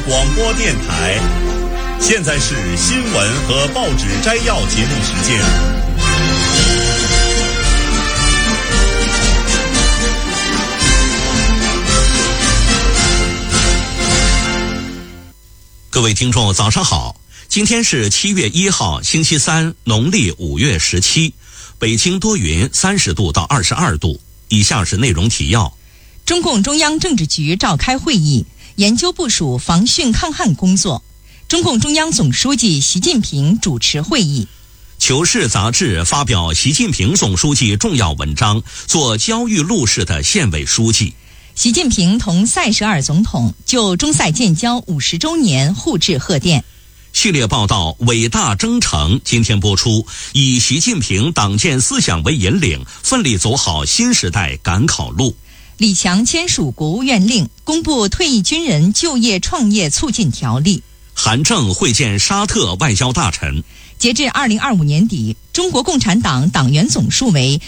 广播电台。现在是新闻和报纸摘要节目时间。 各位听众早上好，今天是7月1号星期三，农历5月17，北京多云，30度到22度。以下是内容提要。 中共中央政治局召开会议，研究部署防汛抗旱工作。中共中央总书记习近平主持会议。 求是杂志发表习近平总书记重要文章，做焦裕禄市的县委书记。 习近平同塞舌尔总统就中塞建交50周年互致贺电。 系列报道《伟大征程》今天播出，以习近平党建思想为引领，奋力走好新时代赶考路。 李强签署国务院令，公布退役军人就业创业促进条例。 韩正会见沙特外交大臣。 截至2025年底，中国共产党党员总数为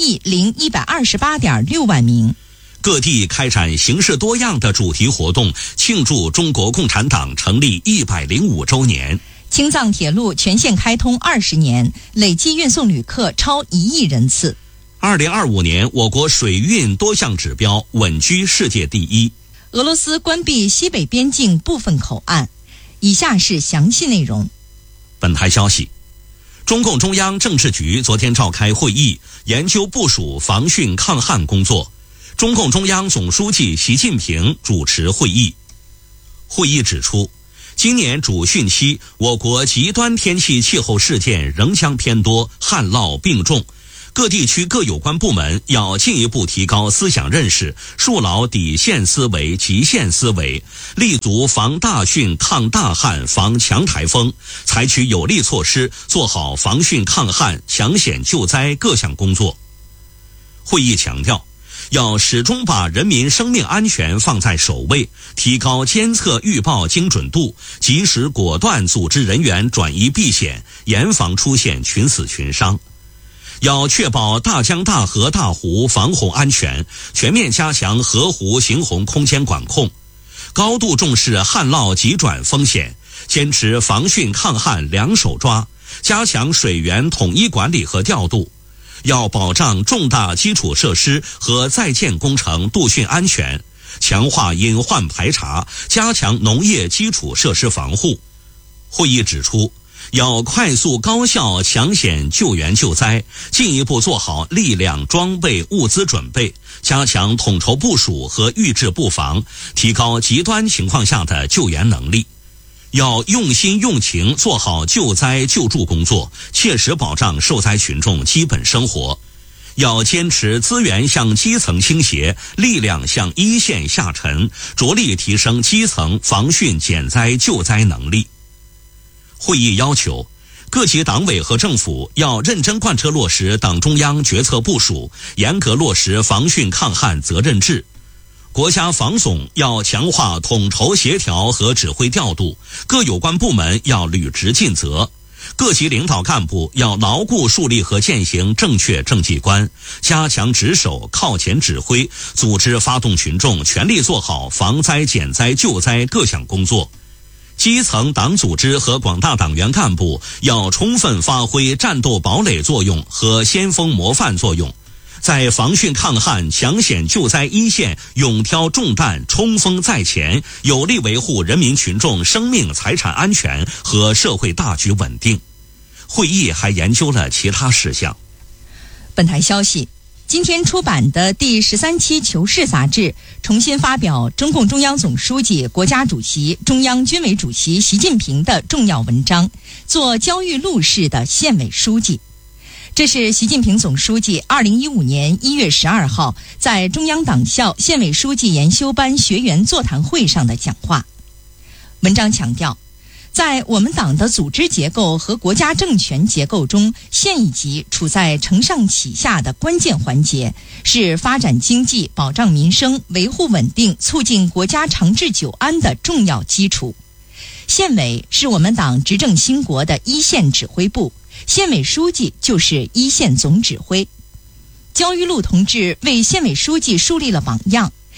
10128.6万名。 各地开展形式多样的主题活动，庆祝中国共产党成立105周年。 青藏铁路全线开通20年，累计运送旅客超1亿人次。 2025年，我国水运多项指标稳居世界第一。 俄罗斯关闭西北边境部分口岸。以下是详细内容。 本台消息，中共中央政治局昨天召开会议，研究部署防汛抗旱工作。中共中央总书记习近平主持会议。会议指出，今年主汛期，我国极端天气气候事件仍将偏多，旱涝并重。各地区各有关部门要进一步提高思想认识，树牢底线思维、极限思维，立足防大汛、抗大旱、防强台风，采取有力措施，做好防汛抗旱、抢险救灾各项工作。会议强调，要始终把人民生命安全放在首位，提高监测预报精准度，及时果断组织人员转移避险，严防出现群死群伤。要确保大江大河大湖防洪安全，全面加强河湖行洪空间管控，高度重视旱涝急转风险，坚持防汛抗旱两手抓，加强水源统一管理和调度。要保障重大基础设施和在建工程度汛安全，强化隐患排查，加强农业基础设施防护。会议指出，要快速高效抢险救援救灾，进一步做好力量、装备、物资准备，加强统筹部署和预置布防，提高极端情况下的救援能力。要用心用情做好救灾救助工作，切实保障受灾群众基本生活。要坚持资源向基层倾斜，力量向一线下沉，着力提升基层防汛减灾救灾能力。会议要求，各级党委和政府要认真贯彻落实党中央决策部署，严格落实防汛抗旱责任制。国家防总要强化统筹协调和指挥调度，各有关部门要履职尽责。各级领导干部要牢固树立和践行正确政绩观，加强值守、靠前指挥，组织发动群众全力做好防灾减灾救灾各项工作。基层党组织和广大党员干部要充分发挥战斗堡垒作用和先锋模范作用，在防汛抗旱、抢险救灾一线勇挑重担、冲锋在前，有力维护人民群众生命财产安全和社会大局稳定。会议还研究了其他事项。 本台消息，今天出版的第13期《求是》杂志重新发表中共中央总书记、国家主席、中央军委主席习近平的重要文章，做焦裕禄市的县委书记。这是习近平总书记2015年1月12号在中央党校县委书记研修班学员座谈会上的讲话。文章强调，在我们党的组织结构和国家政权结构中，县一级处在承上启下的关键环节，是发展经济、保障民生、维护稳定、促进国家长治久安的重要基础。县委是我们党执政兴国的一线指挥部，县委书记就是一线总指挥。焦裕禄同志为县委书记树立了榜样，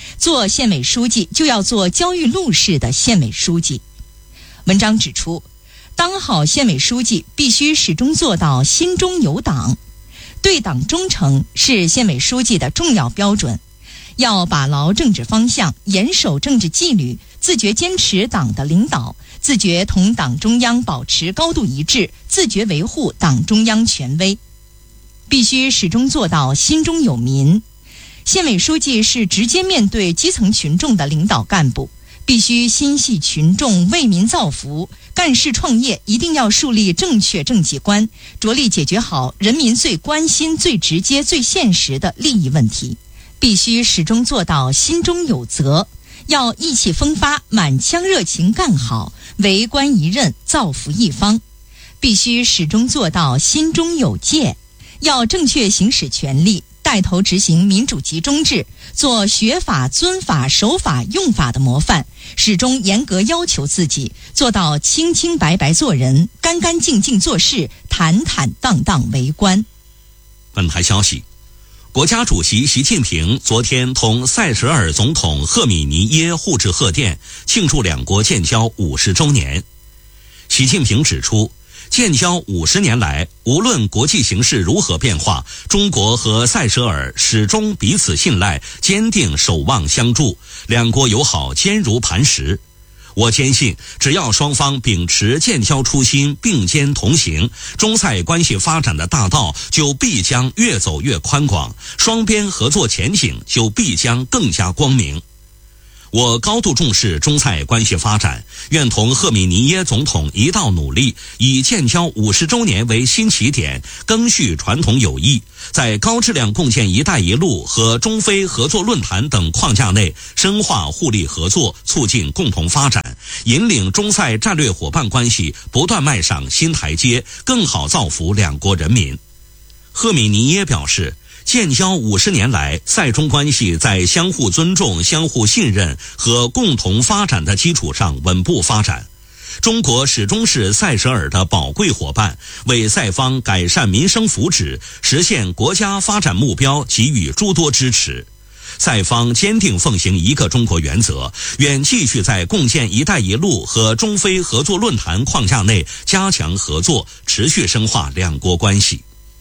做县委书记就要做焦裕禄式的县委书记。文章指出，当好县委书记必须始终做到心中有党，对党忠诚是县委书记的重要标准。要把牢政治方向，严守政治纪律，自觉坚持党的领导，自觉同党中央保持高度一致，自觉维护党中央权威。必须始终做到心中有民。县委书记是直接面对基层群众的领导干部，必须心系群众，为民造福。干事创业一定要树立正确政绩观，着力解决好人民最关心、最直接、最现实的利益问题。必须始终做到心中有责，要意气风发、满腔热情干好，为官一任，造福一方。必须始终做到心中有戒，要正确行使权力，带头执行民主集中制，做学法、遵法、守法、用法的模范，始终严格要求自己，做到清清白白做人，干干净净做事，坦坦荡荡为官。 本台消息，国家主席习近平昨天同塞舌尔总统赫米尼耶互致贺电，庆祝两国建交50周年。习近平指出，建交50年来，无论国际形势如何变化，中国和塞舌尔始终彼此信赖，坚定守望相助，两国友好坚如磐石。我坚信，只要双方秉持建交初心，并肩同行，中塞关系发展的大道就必将越走越宽广，双边合作前景就必将更加光明。我高度重视中塞关系发展，愿同赫米尼耶总统一道努力，以建交50周年为新起点，赓续传统友谊，在高质量共建“一带一路”和中非合作论坛等框架内，深化互利合作，促进共同发展，引领中塞战略伙伴关系不断迈上新台阶，更好造福两国人民。赫米尼耶表示，建交50年来，塞中关系在相互尊重、相互信任和共同发展的基础上稳步发展。中国始终是塞舌尔的宝贵伙伴，为塞方改善民生福祉、实现国家发展目标给予诸多支持。塞方坚定奉行一个中国原则，愿继续在共建“一带一路”和中非合作论坛框架内加强合作，持续深化两国关系。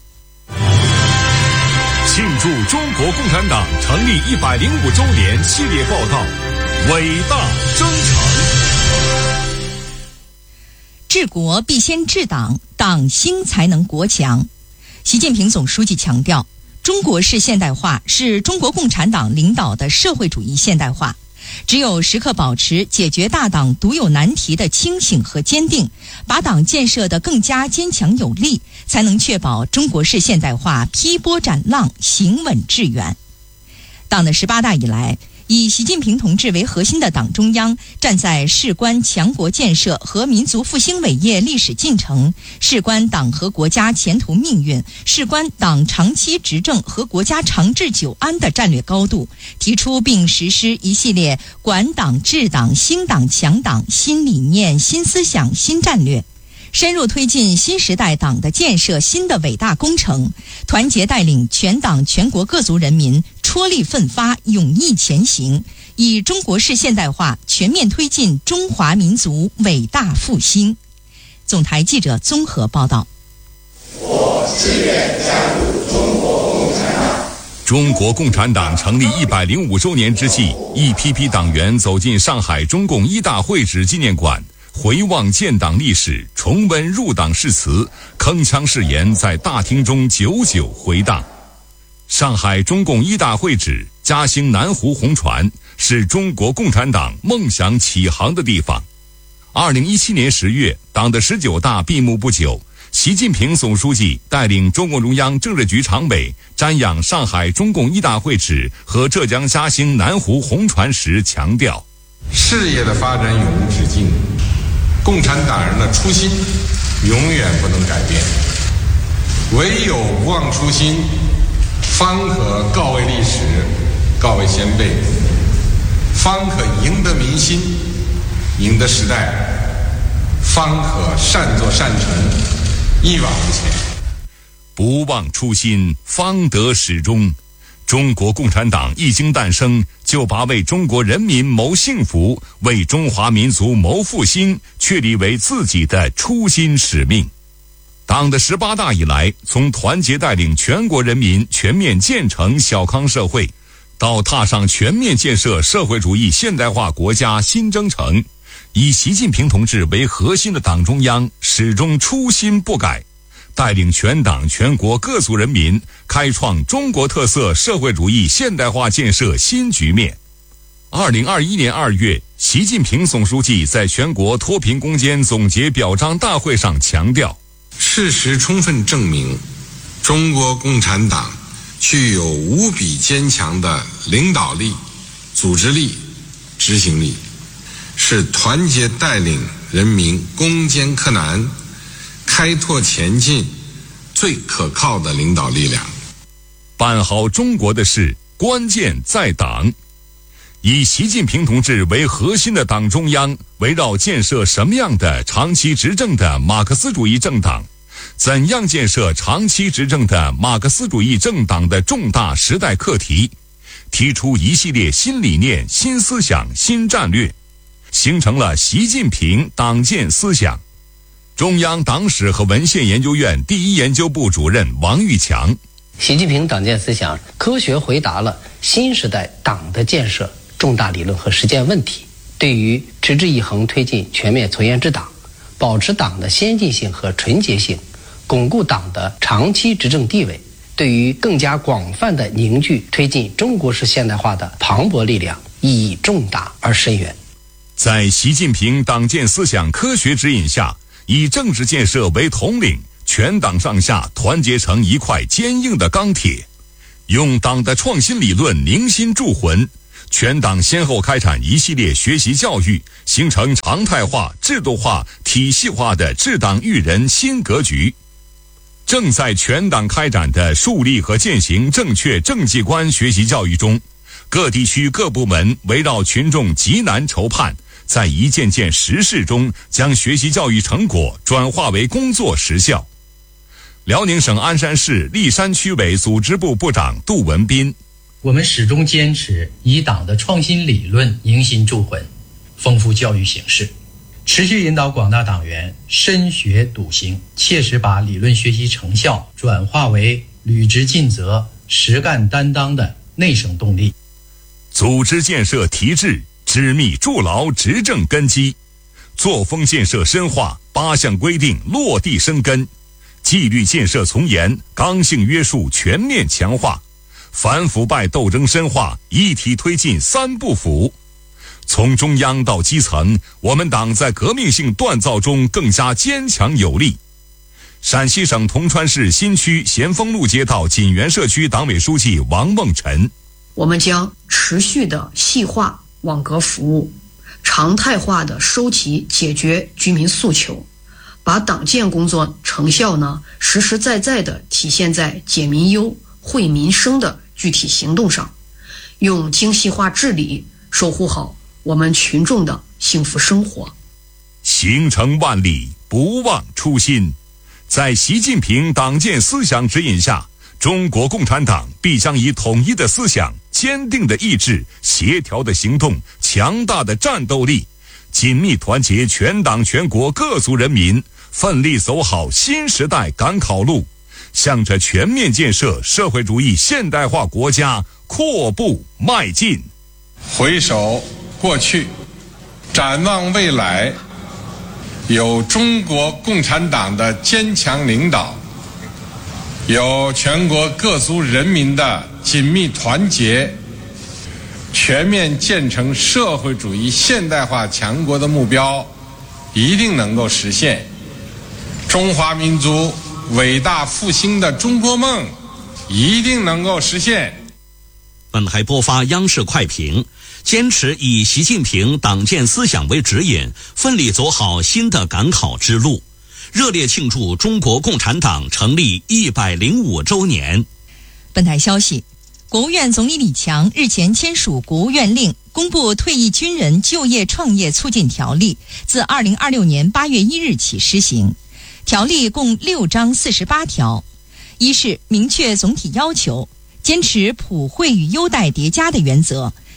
庆祝中国共产党成立105周年系列报道，伟大征程。 治国必先治党，党兴才能国强。习近平总书记强调，中国式现代化是中国共产党领导的社会主义现代化。只有时刻保持解决大党独有难题的清醒和坚定，把党建设得更加坚强有力，才能确保中国式现代化劈波斩浪，行稳致远。党的18大以来，以习近平同志为核心的党中央站在事关强国建设和民族复兴伟业历史进程，事关党和国家前途命运，事关党长期执政和国家长治久安的战略高度，提出并实施一系列管党治党兴党强党新理念、新思想、新战略，深入推进新时代党的建设新的伟大工程，团结带领全党全国各族人民踔厉奋发，勇毅前行，以中国式现代化全面推进中华民族伟大复兴。总台记者综合报道。 我自愿加入中国共产党。 中国共产党成立105周年之际，一批批党员走进上海中共一大会址纪念馆，回望建党历史，重温入党誓词，铿锵誓言在大厅中久久回荡。上海中共一大会址嘉兴南湖红船是中国共产党梦想起航的地方。2017年10月，党的19大闭幕不久，习近平总书记带领中共中央政治局常委瞻仰上海中共一大会址和浙江嘉兴南湖红船时强调， 事业的发展永无止境，共产党人的初心永远不能改变，唯有不忘初心，方可告慰历史，告慰先辈，方可赢得民心，赢得时代，方可善作善成，一往无前。 不忘初心，方得始终。中国共产党一经诞生， 就把为中国人民谋幸福、为中华民族谋复兴确立为自己的初心使命。党的18大以来，从团结带领全国人民全面建成小康社会，到踏上全面建设社会主义现代化国家新征程，以习近平同志为核心的党中央始终初心不改，带领全党全国各族人民开创中国特色社会主义现代化建设新局面。2021年2月，习近平总书记在全国脱贫攻坚总结表彰大会上强调， 事实充分证明，中国共产党具有无比坚强的领导力、组织力、执行力，是团结带领人民攻坚克难、开拓前进最可靠的领导力量。 办好中国的事，关键在党。以习近平同志为核心的党中央，围绕建设什么样的长期执政的马克思主义政党，怎样建设长期执政的马克思主义政党的重大时代课题，提出一系列新理念、新思想、新战略，形成了习近平党建思想。中央党史和文献研究院第一研究部主任王玉强， 习近平党建思想科学回答了新时代党的建设重大理论和实践问题，对于持之以恒推进全面从严治党，保持党的先进性和纯洁性，巩固党的长期执政地位，对于更加广泛的凝聚推进中国式现代化的磅礴力量意义重大而深远。 在习近平党建思想科学指引下，以政治建设为统领，全党上下团结成一块坚硬的钢铁，用党的创新理论凝心铸魂，全党先后开展一系列学习教育，形成常态化、制度化、体系化的治党育人新格局。正在全党开展的树立和践行正确政绩观学习教育中，各地区各部门围绕群众急难愁盼，在一件件实事中将学习教育成果转化为工作实效。辽宁省鞍山市历山区委组织部部长杜文斌， 我们始终坚持以党的创新理论凝心铸魂，丰富教育形式，持续引导广大党员深学笃行，切实把理论学习成效转化为履职尽责、实干担当的内生动力。 组织建设提质，织密筑牢执政根基，作风建设深化，8项规定落地生根，纪律建设从严，刚性约束全面强化，反腐败斗争深化，一体推进3不腐。从中央到基层，我们党在革命性锻造中更加坚强有力。陕西省铜川市新区咸丰路街道锦源社区党委书记王梦辰， 我们将持续的细化网格服务，常态化的收集解决居民诉求，把党建工作成效实实在在的体现在解民忧、惠民生的具体行动上，用精细化治理守护好我们群众的幸福生活。 行程万里，不忘初心。在习近平党建思想指引下，中国共产党必将以统一的思想、坚定的意志、协调的行动、强大的战斗力，紧密团结全党全国各族人民，奋力走好新时代赶考路，向着全面建设社会主义现代化国家阔步迈进。 回首过去，展望未来，有中国共产党的坚强领导，有全国各族人民的紧密团结，全面建成社会主义现代化强国的目标一定能够实现，中华民族伟大复兴的中国梦一定能够实现。 本台播发央视快评，坚持以习近平党建思想为指引，奋力走好新的赶考之路，热烈庆祝中国共产党成立105周年。 本台消息，国务院总理李强日前签署国务院令，公布退役军人就业创业促进条例，自2026年8月1日起施行。条例共6章48条。一是明确总体要求，坚持普惠与优待叠加的原则，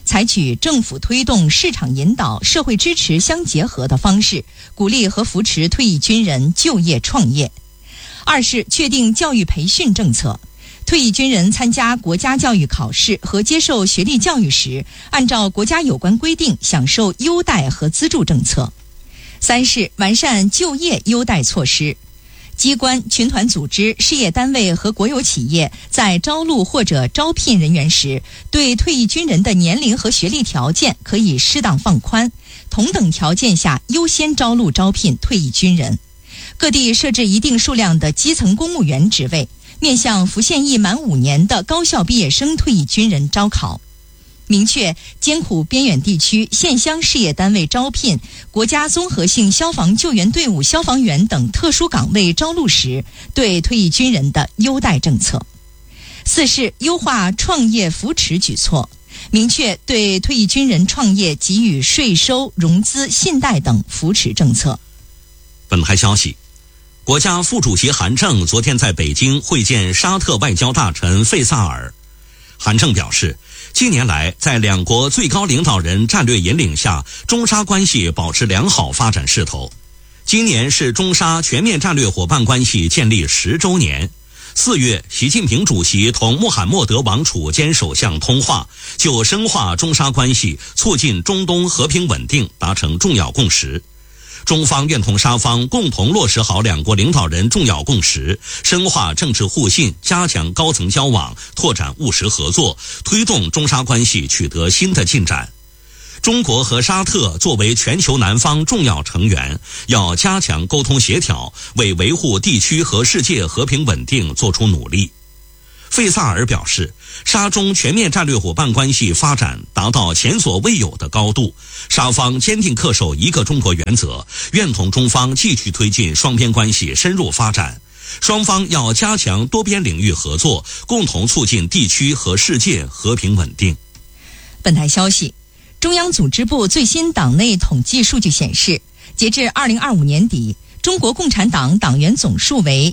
采取政府推动、市场引导、社会支持相结合的方式，鼓励和扶持退役军人就业创业。二是确定教育培训政策，退役军人参加国家教育考试和接受学历教育时，按照国家有关规定享受优待和资助政策。三是完善就业优待措施，机关、群团组织、事业单位和国有企业在招录或者招聘人员时，对退役军人的年龄和学历条件可以适当放宽，同等条件下优先招录招聘退役军人。各地设置一定数量的基层公务员职位，面向服现役满5年的高校毕业生退役军人招考。明确艰苦边远地区县乡事业单位招聘国家综合性消防救援队伍消防员等特殊岗位招录时，对退役军人的优待政策。四是优化创业扶持举措，明确对退役军人创业给予税收、融资、信贷等扶持政策。 本台消息，国家副主席韩正昨天在北京会见沙特外交大臣费萨尔。韩正表示，近年来在两国最高领导人战略引领下，中沙关系保持良好发展势头。今年是中沙全面战略伙伴关系建立10周年。4月，习近平主席同穆罕默德王储兼首相通话，就深化中沙关系、促进中东和平稳定达成重要共识。中方愿同沙方共同落实好两国领导人重要共识，深化政治互信，加强高层交往，拓展务实合作，推动中沙关系取得新的进展。中国和沙特作为全球南方重要成员，要加强沟通协调，为维护地区和世界和平稳定做出努力。费萨尔表示，沙中全面战略伙伴关系发展达到前所未有的高度，沙方坚定恪守一个中国原则，愿同中方继续推进双边关系深入发展。双方要加强多边领域合作，共同促进地区和世界和平稳定。 本台消息，中央组织部最新党内统计数据显示，截至2025年底，中国共产党党员总数为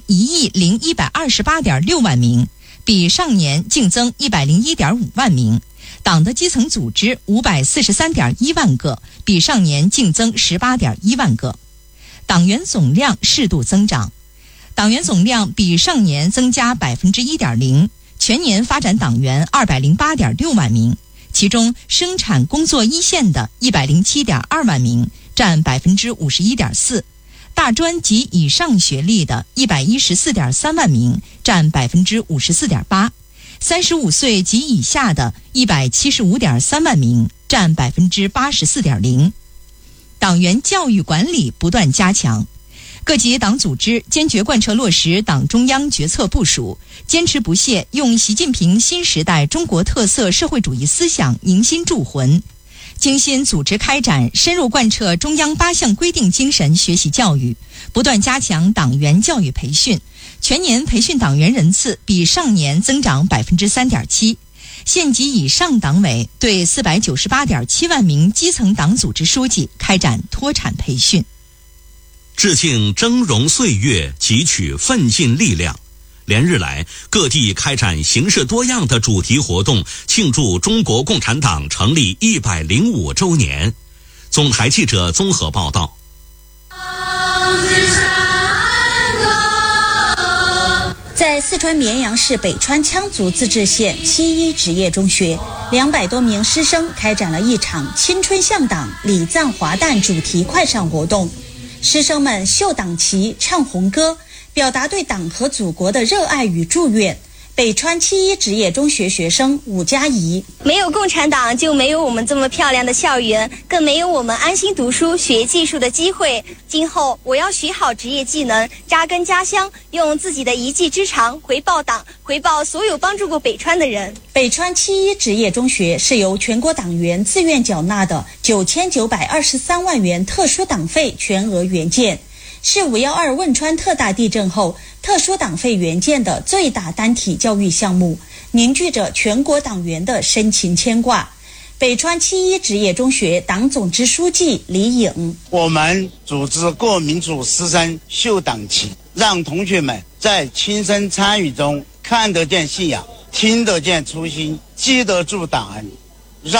10128.6万名，比上年净增101.5万名，党的基层组织543.1万个，比上年净增18.1万个。党员总量适度增长，党员总量比上年增加1.0%，全年发展党员208.6万名，其中生产工作一线的107.2万名，占51.4%。大专及以上学历的114.3万名，占54.8%。35岁及以下的175.3万名，占84.0%。党员教育管理不断加强，各级党组织坚决贯彻落实党中央决策部署，坚持不懈用习近平新时代中国特色社会主义思想凝心铸魂，精心组织开展深入贯彻中央8项规定精神学习教育，不断加强党员教育培训，全年培训党员人次比上年增长3.7%。县级以上党委对498.7万名基层党组织书记开展脱产培训。 致敬峥嵘岁月，汲取奋进力量。连日来，各地开展形式多样的主题活动，庆祝中国共产党成立105周年。总台记者综合报道。 在四川绵阳市北川羌族自治县7·1职业中学，200多名师生开展了一场青春向党、礼赞华诞主题快闪活动。师生们绣党旗、唱红歌，表达对党和祖国的热爱与祝愿。北川7·1职业中学学生武佳怡： 没有共产党，就没有我们这么漂亮的校园，更没有我们安心读书、学技术的机会。今后我要学好职业技能，扎根家乡，用自己的一技之长回报党，回报所有帮助过北川的人。 北川7·1职业中学是由全国党员自愿缴纳的9923万元特殊党费全额援建，是5.12汶川特大地震后特殊党费援建的最大单体教育项目，凝聚着全国党员的深情牵挂。北川7·1职业中学党总支书记李颖： 我们组织各民族师生绣党旗，让同学们在亲身参与中看得见信仰，听得见初心，记得住党恩，让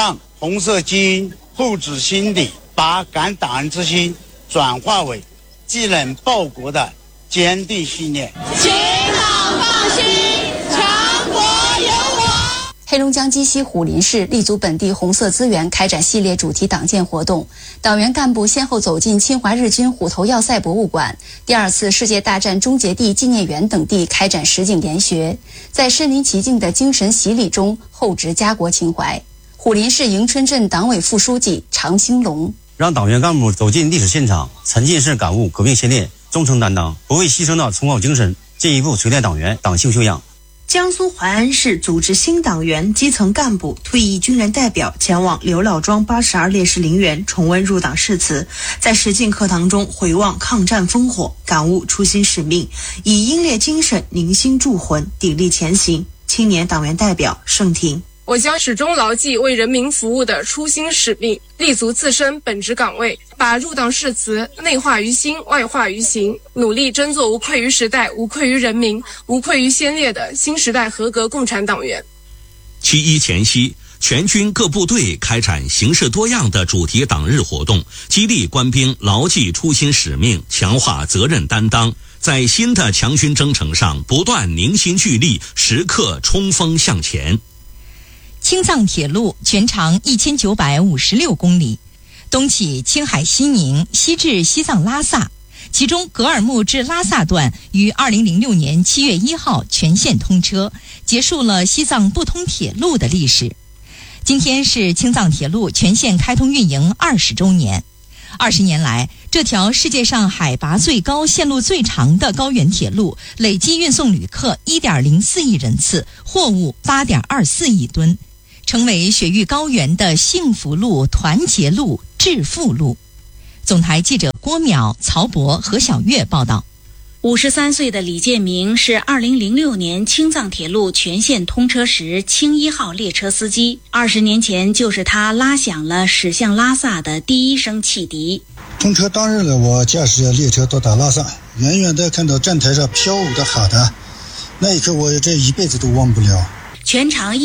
红色基因、厚植心理，把感党人之心转化为既能报国的坚定信念。 请党放心，强国有我。 黑龙江鸡西虎林市立足本地红色资源，开展系列主题党建活动。党员干部先后走进侵华日军虎头要塞博物馆、第2次世界大战终结地纪念园等地开展实景研学，在身临其境的精神洗礼中厚植家国情怀。虎林市迎春镇党委副书记常兴龙： 让党员干部走进历史现场，沉浸式感悟革命先烈，忠诚担当，不畏牺牲的崇高精神，进一步锤炼党员党性修养。 江苏淮安市组织新党员、基层干部、退役军人代表前往刘老庄82烈士陵园重温入党誓词，在实践课堂中回望抗战烽火，感悟初心使命，以英烈精神凝心铸魂，砥砺前行。青年党员代表盛婷： 我将始终牢记为人民服务的初心使命，立足自身本职岗位，把入党誓词内化于心，外化于行，努力争做无愧于时代、无愧于人民、无愧于先烈的新时代合格共产党员。 7·1前夕，全军各部队开展形式多样的主题党日活动，激励官兵牢记初心使命，强化责任担当，在新的强军征程上不断凝心聚力，时刻冲锋向前。 青藏铁路全长1956公里，东起青海西宁，西至西藏拉萨，其中格尔木至拉萨段于2006年7月1号全线通车，结束了西藏不通铁路的历史。今天是青藏铁路全线开通运营20周年。20年来，这条世界上海拔最高、线路最长的高原铁路，累计运送旅客1.04亿人次，货物8.24亿吨，成为雪域高原的幸福路、团结路、致富路。总台记者郭淼、曹博、何小月报道。 53岁的李建明是2006年青藏铁路全线通车时青1号列车司机。20年前，就是他拉响了驶向拉萨的第一声汽笛。 通车当日呢，我驾驶列车到达拉萨，远远地看到站台上飘舞的哈达，那一刻我这一辈子都忘不了。 全长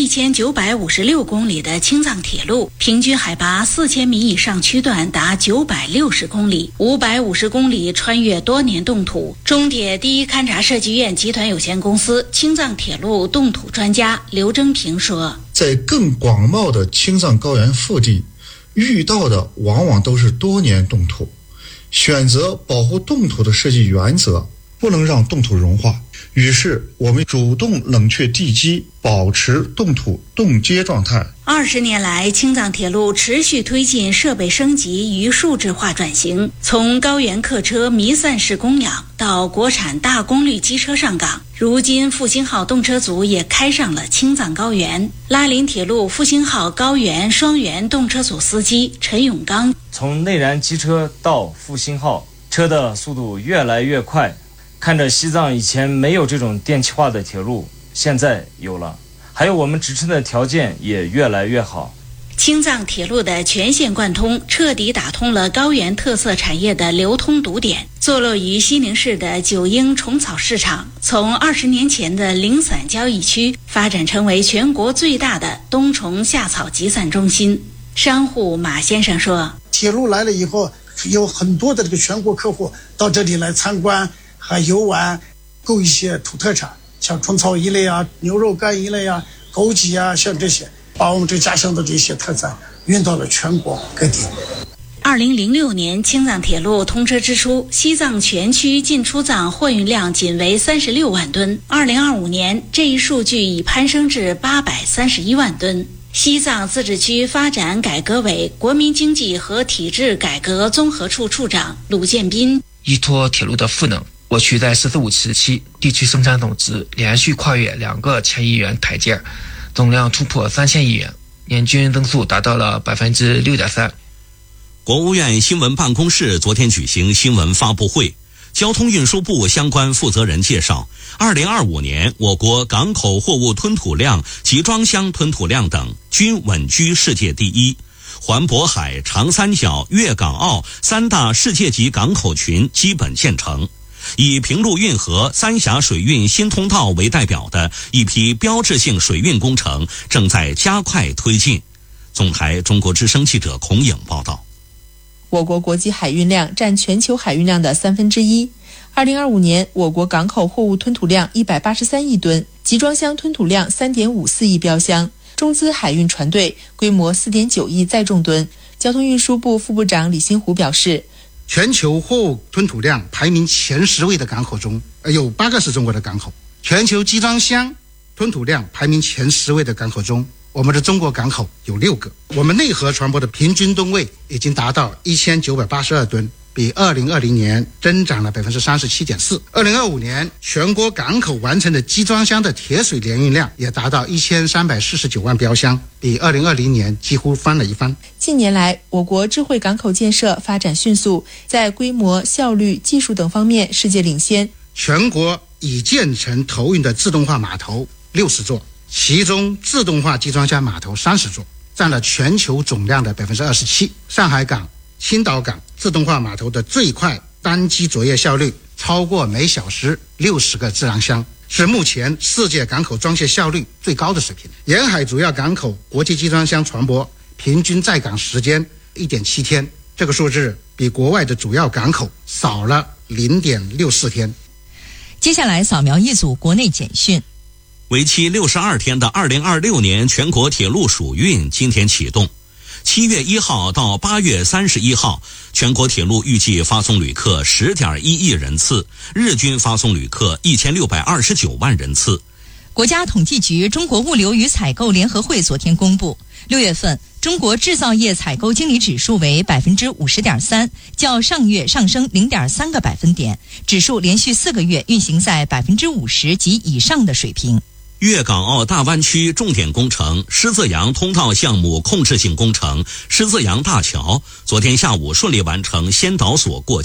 1956公里的青藏铁路，平均海拔4000米以上区段达960公里，550公里穿越多年冻土。中铁第一勘察设计院集团有限公司青藏铁路冻土专家刘征平说： 在更广袤的青藏高原腹地，遇到的往往都是多年冻土。选择保护冻土的设计原则，不能让冻土融化。于是我们主动冷却地基，保持冻土冻结状态。 20年来，青藏铁路持续推进设备升级与数字化转型，从高原客车弥散式供氧到国产大功率机车上岗，如今复兴号动车组也开上了青藏高原。拉林铁路复兴号高原双元动车组司机陈永刚： 从内燃机车到复兴号，车的速度越来越快。看着西藏以前没有这种电气化的铁路，现在有了，还有我们支撑的条件也越来越好。 青藏铁路的全线贯通，彻底打通了高原特色产业的流通堵点。坐落于西宁市的九英虫草市场，从20年前的零散交易区发展成为全国最大的冬虫夏草集散中心。商户马先生说： 铁路来了以后，有很多的这个全国客户到这里来参观，还游玩，购一些土特产，像虫草一类啊、牛肉干一类啊、枸杞啊，像这些，把我们这家乡的这些特产运到了全国各地。 2006年青藏铁路通车之初，西藏全区进出藏货运量仅为36万吨，2025年这一数据已攀升至831万吨。西藏自治区发展改革委国民经济和体制改革综合处处长鲁建斌： 依托铁路的赋能，我区在“十四五”时期地区生产总值连续跨越2个1000亿元台阶，总量突破3000亿元，年均增速达到了6.3%。 国务院新闻办公室昨天举行新闻发布会，交通运输部相关负责人介绍，2025年我国港口货物吞吐量、集装箱吞吐量等均稳居世界第一。环渤海、长三角、粤港澳3大世界级港口群基本建成。以平陆运河、三峡水运新通道为代表的一批标志性水运工程正在加快推进。 总台中国之声记者孔颖报道。 我国国际海运量占全球海运量的1/3。2025年，我国港口货物吞吐量183亿吨，集装箱吞吐量3.54亿标箱，中资海运船队规模4.9亿载重吨。交通运输部副部长李新湖表示， 全球货物吞吐量排名前10位的港口中，有8个是中国的港口。全球集装箱吞吐量排名前10位的港口中，我们的中国港口有6个。我们内河船舶的平均吨位已经达到1982吨，比2020年增长了37.4%。2025年全国港口完成的集装箱的铁水联运量也达到1349万标箱，比2020年几乎翻了一番。 近年来，我国智慧港口建设发展迅速，在规模、效率、技术等方面世界领先。 全国已建成投运的自动化码头60座，其中自动化集装箱码头30座，占了全球总量的27%。上海港、青岛港自动化码头的最快单机作业效率超过每小时60个自然箱，是目前世界港口装卸效率最高的水平。沿海主要港口国际集装箱船舶平均在港时间1.7天，这个数字比国外的主要港口少了0.64天。 接下来扫描一组国内简讯。 为期62天的2026年全国铁路暑运今天启动。7月1号到8月31号，全国铁路预计发送旅客10.1亿人次，日均发送旅客1629万人次。 国家统计局中国物流与采购联合会昨天公布，6月份中国制造业采购经理指数为50.3%，较上月上升0.3个百分点，指数连续4个月运行在50%及以上的水平。 粤港澳大湾区重点工程狮子洋通道项目控制性工程狮子洋大桥昨天下午顺利完成先导索过